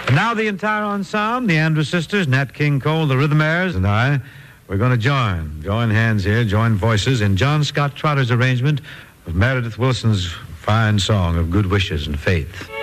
And now the entire ensemble, the Andrews Sisters, Nat King Cole, the Rhythmaires, and I, we're going to join hands here, join voices in John Scott Trotter's arrangement of Meredith Willson's fine song of Good Wishes and Faith.